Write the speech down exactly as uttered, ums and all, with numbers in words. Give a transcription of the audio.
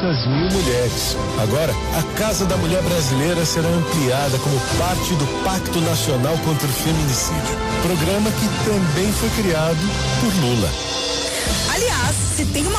duzentas mil mulheres. Agora, a Casa da Mulher Brasileira será ampliada como parte do Pacto Nacional contra o Feminicídio, programa que também foi criado por Lula. Aliás, se tem uma